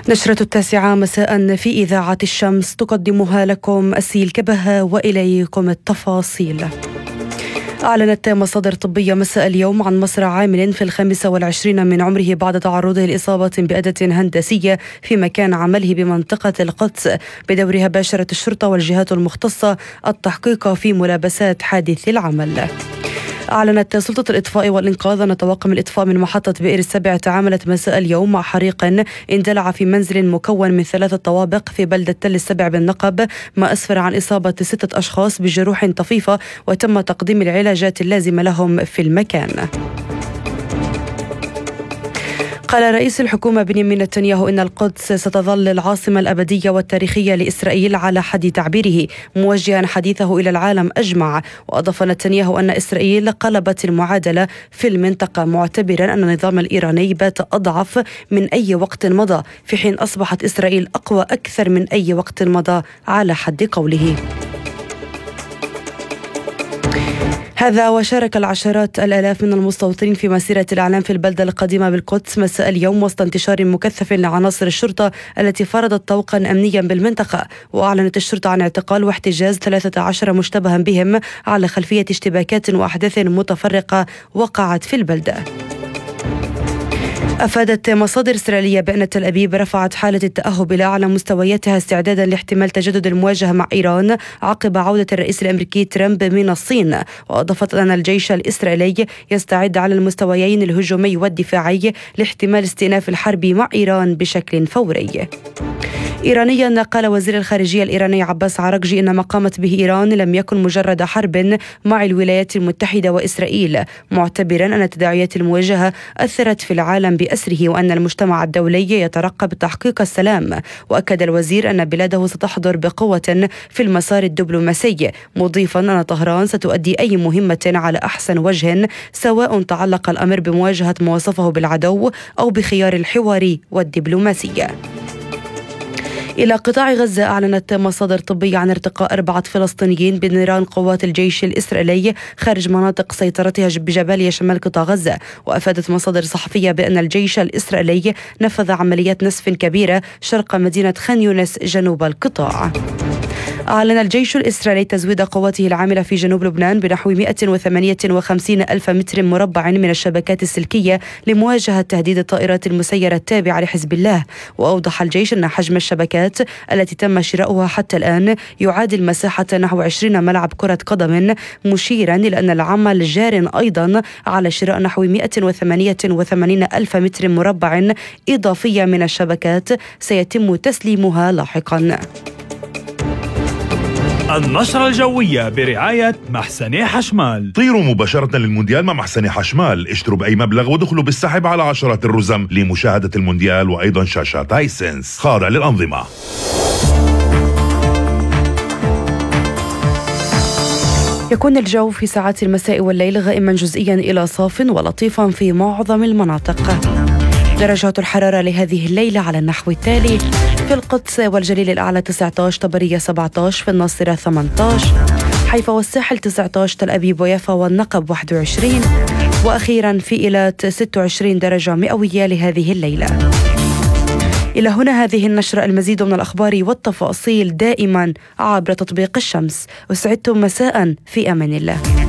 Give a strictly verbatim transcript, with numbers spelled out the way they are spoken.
نشرة التاسعة مساء في إذاعة الشمس تقدمها لكم أسيل كبهة وإليكم التفاصيل. أعلنت مصادر طبية مساء اليوم عن مصرع عامل في الخامسة والعشرين من عمره بعد تعرضه لإصابة بأداة هندسية في مكان عمله بمنطقة القدس، بدورها باشرت الشرطة والجهات المختصة التحقيق في ملابسات حادث العمل. أعلنت سلطة الإطفاء والإنقاذ أن طواقم الإطفاء من محطة بئر السبع تعاملت مساء اليوم مع حريق اندلع في منزل مكون من ثلاثة طوابق في بلدة تل السبع بالنقب، ما أسفر عن إصابة ستة أشخاص بجروح طفيفة، وتم تقديم العلاجات اللازمة لهم في المكان. قال رئيس الحكومة بنيامين نتنياهو إن القدس ستظل العاصمة الأبدية والتاريخية لإسرائيل على حد تعبيره، موجها حديثه إلى العالم أجمع. وأضاف نتنياهو أن إسرائيل قلبت المعادلة في المنطقة، معتبرا أن النظام الإيراني بات أضعف من أي وقت مضى، في حين أصبحت إسرائيل أقوى أكثر من أي وقت مضى على حد قوله. هذا وشارك العشرات الآلاف من المستوطنين في مسيرة الإعلام في البلدة القديمة بالقدس مساء اليوم وسط انتشار مكثف لعناصر الشرطة التي فرضت طوقا أمنيا بالمنطقة. وأعلنت الشرطة عن اعتقال واحتجاز ثلاثة عشر مشتبها بهم على خلفية اشتباكات وأحداث متفرقة وقعت في البلدة. أفادت مصادر إسرائيلية بأن تل أبيب رفعت حالة التأهب إلى أعلى مستوياتها استعدادا لاحتمال تجدد المواجهة مع إيران عقب عودة الرئيس الأمريكي ترامب من الصين. وأضافت أن الجيش الإسرائيلي يستعد على المستويين الهجومي والدفاعي لاحتمال استئناف الحرب مع إيران بشكل فوري. إيرانيا قال وزير الخارجية الإيراني عباس عراقجي إن ما قامت به إيران لم يكن مجرد حرب مع الولايات المتحدة وإسرائيل، معتبرا أن تداعيات المواجهة أثرت في العالم بأسره وأن المجتمع الدولي يترقب تحقيق السلام. وأكد الوزير أن بلاده ستحضر بقوة في المسار الدبلوماسي، مضيفا أن طهران ستؤدي أي مهمة على أحسن وجه، سواء تعلق الأمر بمواجهة ما وصفه بالعدو أو بخيار الحوار والدبلوماسية. إلى قطاع غزة، أعلنت مصادر طبية عن ارتقاء أربعة فلسطينيين بنيران قوات الجيش الإسرائيلي خارج مناطق سيطرتها بجباليا شمال قطاع غزة. وأفادت مصادر صحفية بأن الجيش الإسرائيلي نفذ عمليات نسف كبيرة شرق مدينة خان يونس جنوب القطاع. أعلن الجيش الإسرائيلي تزويد قواته العاملة في جنوب لبنان بنحو مئة وثمانية وخمسين ألف متر مربع من الشبكات السلكية لمواجهة تهديد الطائرات المسيرة التابعة لحزب الله. وأوضح الجيش أن حجم الشبكات التي تم شراؤها حتى الآن يعادل مساحة نحو عشرين ملعب كرة قدم، مشيرا إلى أن العمل جار أيضا على شراء نحو مئة وثمانية وثمانين ألف متر مربع إضافية من الشبكات سيتم تسليمها لاحقا. النشرة الجوية برعاية محسن حشمال. طيروا مباشرة للمونديال مع محسن حشمال، اشتروا بأي مبلغ ودخلوا بالسحب على عشرات الرزم لمشاهدة المونديال وأيضا شاشات هايسنس خاضع للأنظمة. يكون الجو في ساعات المساء والليل غائما جزئيا إلى صاف ولطيفا في معظم المناطق. درجات الحرارة لهذه الليلة على النحو التالي: في القدس والجليل الأعلى تسعة عشر، طبرية سبعة عشر، في الناصرة ثمانية عشر، حيفا والساحل تسعة عشر، تل أبيب ويافا والنقب واحد وعشرين، وأخيرا في إيلات ستة وعشرين درجة مئوية لهذه الليلة. إلى هنا هذه النشرة، المزيد من الأخبار والتفاصيل دائما عبر تطبيق الشمس. وسعدتم مساء في أمان الله.